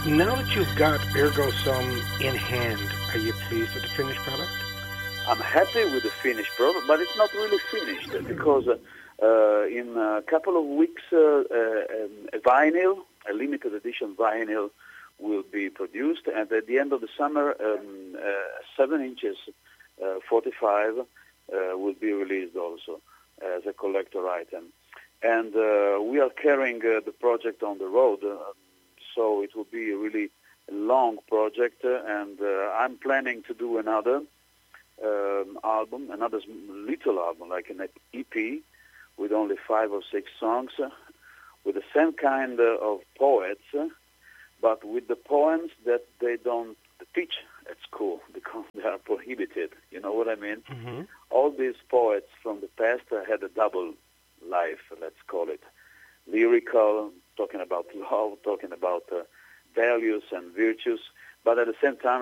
Now that you've got Ergo Sum in hand, are you pleased with the finished product? I'm happy with the finished product, but it's not really finished because in a couple of weeks a vinyl, a limited edition vinyl, will be produced, and at the end of the summer, 7 inches 45 will be released also as a collector item. And we are carrying the project on the road, so it will be a really long project, and I'm planning to do another album, another little album, like an EP, with only 5 or 6 songs, with the same kind of poets, but with the poems that they don't teach at school because they are prohibited. You know what I mean? Mm-hmm. All these poets from the past had a double life, let's call it. Lyrical, talking about love, talking about values and virtues, but at the same time